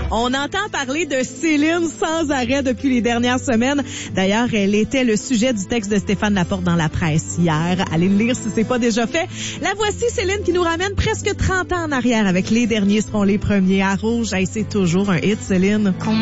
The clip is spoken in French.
On entend parler de Céline sans arrêt depuis les dernières semaines. D'ailleurs, elle était le sujet du texte de Stéphane Laporte dans la presse hier. Allez le lire si c'est pas déjà fait. La voici, Céline, qui nous ramène presque 30 ans en arrière avec Les Derniers seront les premiers à Rouge. Hey, c'est toujours un hit, Céline.